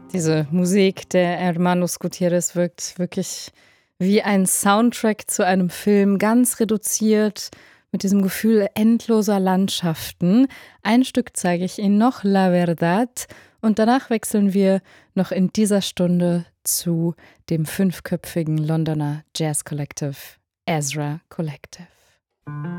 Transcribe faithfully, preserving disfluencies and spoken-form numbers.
Diese Musik der Hermanos Gutierrez wirkt wirklich wie ein Soundtrack zu einem Film, ganz reduziert, mit diesem Gefühl endloser Landschaften. Ein Stück zeige ich Ihnen noch, La Verdad, und danach wechseln wir noch in dieser Stunde zu dem fünfköpfigen Londoner Jazz Collective Ezra Collective.